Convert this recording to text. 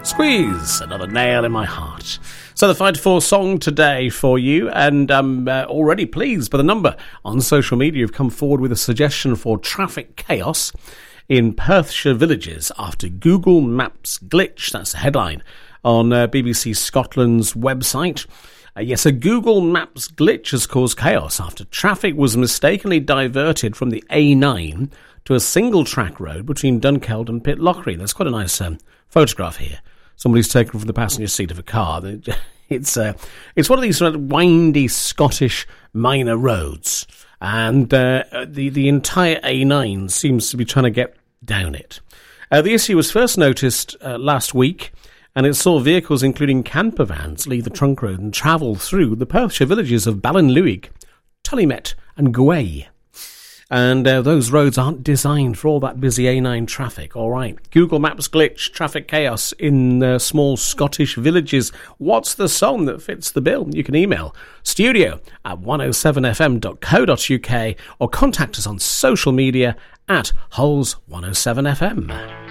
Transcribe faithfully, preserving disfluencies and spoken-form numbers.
Squeeze, another nail in my heart. So the five to four song today for you, and I'm uh, already pleased by the number on social media who've come forward with a suggestion for traffic chaos in Perthshire villages after Google Maps glitch. That's the headline on uh, B B C Scotland's website. Uh, yes, a Google Maps glitch has caused chaos after traffic was mistakenly diverted from the A nine to a single track road between Dunkeld and Pitlochry. That's quite a nice um, photograph here. Somebody's taken from the passenger seat of a car. It's uh, it's one of these sort of windy Scottish minor roads, and uh, the the entire A nine seems to be trying to get down it. Uh, the issue was first noticed uh, last week, and it saw vehicles including camper vans leave the trunk road and travel through the Perthshire villages of Ballinluig, Tullymet and Gway. And uh, those roads aren't designed for all that busy A nine traffic. All right. Google Maps glitch, traffic chaos in uh, small Scottish villages. What's the song that fits the bill? You can email studio at one oh seven f m dot co dot u k or contact us on social media at Holes one oh seven F M.